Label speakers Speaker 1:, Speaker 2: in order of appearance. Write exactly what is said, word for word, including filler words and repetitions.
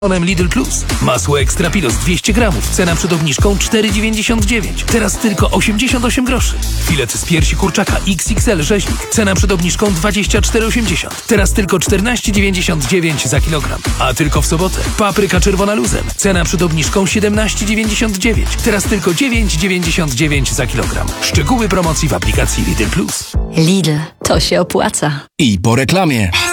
Speaker 1: Lidl Plus. Masło Extra Pilos dwieście gramów. Cena przed obniżką cztery dziewięćdziesiąt dziewięć. Teraz tylko osiemdziesiąt osiem groszy. Filet z piersi kurczaka X X L rzeźnik. Cena przed obniżką dwadzieścia cztery osiemdziesiąt. Teraz tylko czternaście dziewięćdziesiąt dziewięć za kilogram. A tylko w sobotę. Papryka czerwona luzem. Cena przed obniżką siedemnaście dziewięćdziesiąt dziewięć. Teraz tylko dziewięć dziewięćdziesiąt dziewięć za kilogram. Szczegóły promocji w aplikacji Lidl Plus.
Speaker 2: Lidl, to się opłaca.
Speaker 3: I po reklamie.